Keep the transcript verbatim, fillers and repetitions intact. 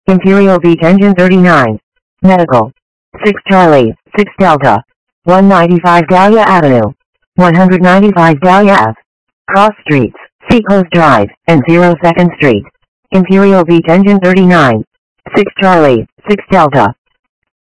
Imperial Beach Engine thirty-nine. Medical. six Charlie, six Delta. one ninety-five Dahlia Avenue. one ninety-five Dahlia Ave. Cross Streets, Seacoast Drive, and zero second Street. Imperial Beach Engine thirty-nine. six Charlie, six Delta.